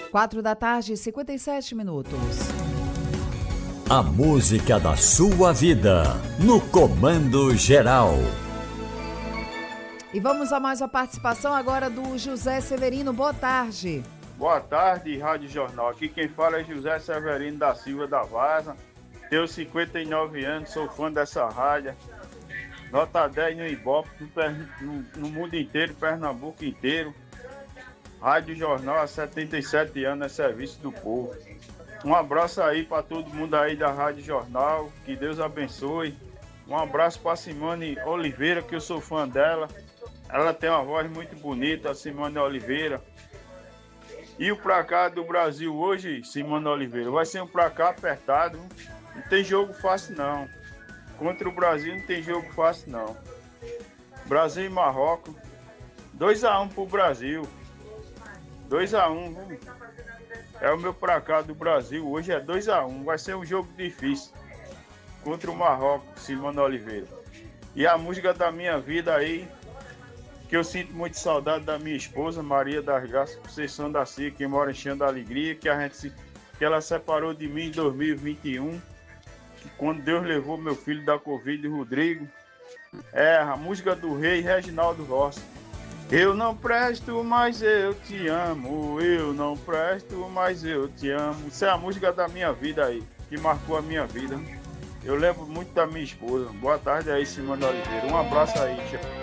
4h57. A música da sua vida, no Comando Geral. E vamos a mais uma participação agora do José Severino. Boa tarde. Boa tarde, Rádio Jornal. Aqui quem fala é José Severino da Silva da Vaza. Tenho 59 anos, sou fã dessa rádio. Nota 10 no Ibope, no mundo inteiro, Pernambuco inteiro. Rádio Jornal há 77 anos, é serviço do povo. Um abraço aí para todo mundo aí da Rádio Jornal, que Deus abençoe. Um abraço para Simone Oliveira, que eu sou fã dela. Ela tem uma voz muito bonita, a Simone Oliveira. E o placar do Brasil hoje, Simone Oliveira, vai ser um placar apertado. Não tem jogo fácil, não. Contra o Brasil não tem jogo fácil, não. Brasil e Marrocos, 2-1 pro Brasil. 2-1. É o meu placar do Brasil. Hoje é 2-1. Vai ser um jogo difícil. Contra o Marrocos, Simone Oliveira. E a música da minha vida aí, que eu sinto muito saudade da minha esposa, Maria das Graças Conceição da Cia, que mora em Chão da Alegria, que ela separou de mim em 2021, que quando Deus levou meu filho da Covid, Rodrigo. É a música do rei Reginaldo Rossi. Eu não presto, mas eu te amo. Eu não presto, mas eu te amo. Isso é a música da minha vida aí, que marcou a minha vida. Eu lembro muito da minha esposa. Boa tarde aí, Simone Oliveira. Um abraço aí, tchau.